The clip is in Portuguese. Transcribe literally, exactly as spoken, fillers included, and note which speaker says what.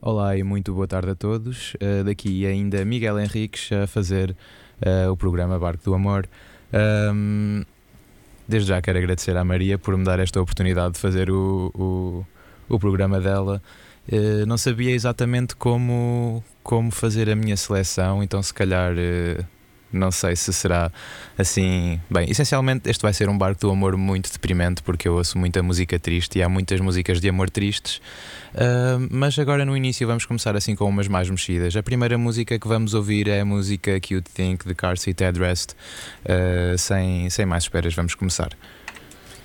Speaker 1: Olá e muito boa tarde a todos. Uh, daqui ainda Miguel Henriques a fazer uh, o programa Barco do Amor. Um, desde já quero agradecer à Maria por me dar esta oportunidade de fazer o, o, o programa dela. Uh, não sabia exatamente como, como fazer a minha seleção, então se calhar uh, não sei se será assim. Bem, essencialmente este vai ser um barco do amor muito deprimente, porque eu ouço muita música triste e há muitas músicas de amor tristes. Uh, mas agora no início vamos começar assim com umas mais mexidas. A primeira música que vamos ouvir é a música Cute Think de Car Seat Headrest. Uh, sem, sem mais esperas, vamos começar.